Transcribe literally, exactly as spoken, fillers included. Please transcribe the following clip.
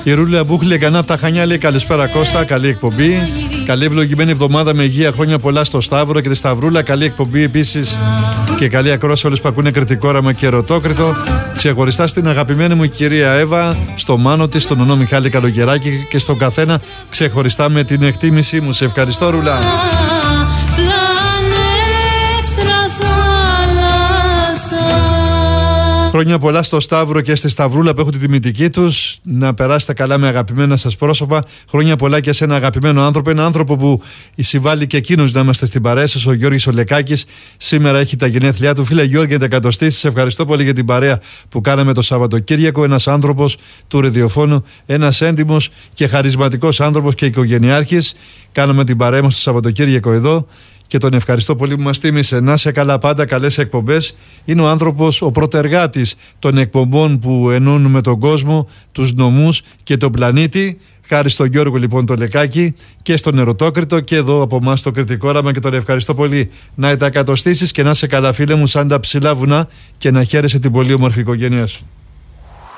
Η Ρούλα Μπούχλη Εγκανά από τα Χανιά λέει καλησπέρα Κώστα, καλή εκπομπή. Καλή ευλογημένη εβδομάδα με υγεία, χρόνια πολλά στο Σταύρο και τη Σταυρούλα. Καλή εκπομπή επίσης και καλή ακρόαση όλους που ακούνε Κρητικό Όραμα και Ερωτόκριτο. Ξεχωριστά στην αγαπημένη μου κυρία Εύα, στο Μάνο της, στον Ονό Μιχάλη Καλογεράκη και στον καθένα ξεχωριστά με την εκτίμησή μου. Σε ευχαριστώ Ρούλα. Χρόνια πολλά στο Σταύρο και στη Σταυρούλα που έχουν τη τιμητική τους. Να περάσετε καλά με αγαπημένα σας πρόσωπα. Χρόνια πολλά και σε ένα αγαπημένο άνθρωπο. Ένα άνθρωπο που συμβάλλει και εκείνος να είμαστε στην παρέα σας. Ο Γιώργης Ολεκάκης σήμερα έχει τα γενέθλιά του. Φίλε Γιώργη, δεκατοστή, σε ευχαριστώ πολύ για την παρέα που κάναμε το Σαββατοκύριακο. Ένας άνθρωπος του ραδιοφώνου, ένας έντιμος και χαρισματικός άνθρωπος και οικογενειάρχης. Κάναμε την παρέα μας το Σαββατοκύριακο εδώ. Και τον ευχαριστώ πολύ που μας τίμησε. Να σε καλά πάντα, καλές εκπομπές. Είναι ο άνθρωπος, ο πρωτεργάτης των εκπομπών που ενώνουν με τον κόσμο, τους νομούς και τον πλανήτη. Χάρη στον Γιώργο λοιπόν το Λεκάκη και στον Ερωτόκριτο και εδώ από εμάς το Κρητικό Όραμα και τον ευχαριστώ πολύ. Να τα εκατοστήσεις και να σε καλά φίλε μου σαν τα ψηλά βουνά και να χαίρεσαι την πολύ όμορφη οικογένειά σου.